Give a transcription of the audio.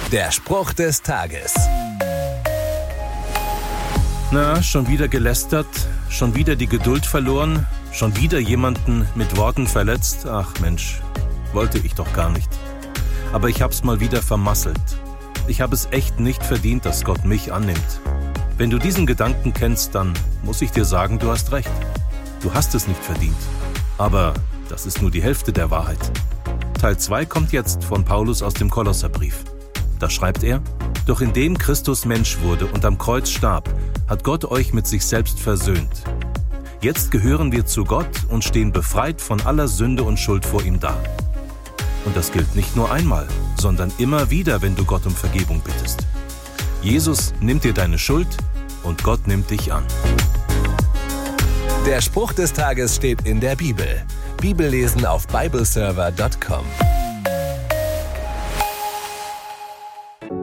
Der Spruch des Tages. Na, schon wieder gelästert, schon wieder die Geduld verloren, schon wieder jemanden mit Worten verletzt. Ach Mensch, wollte ich doch gar nicht. Aber ich hab's mal wieder vermasselt. Ich habe es echt nicht verdient, dass Gott mich annimmt. Wenn du diesen Gedanken kennst, dann muss ich dir sagen, du hast recht. Du hast es nicht verdient. Aber das ist nur die Hälfte der Wahrheit. Teil 2 kommt jetzt von Paulus aus dem Kolosserbrief. Da schreibt er: Doch indem Christus Mensch wurde und am Kreuz starb, hat Gott euch mit sich selbst versöhnt. Jetzt gehören wir zu Gott und stehen befreit von aller Sünde und Schuld vor ihm da. Und das gilt nicht nur einmal, sondern immer wieder, wenn du Gott um Vergebung bittest. Jesus nimmt dir deine Schuld und Gott nimmt dich an. Der Spruch des Tages steht in der Bibel. Bibellesen auf bibleserver.com.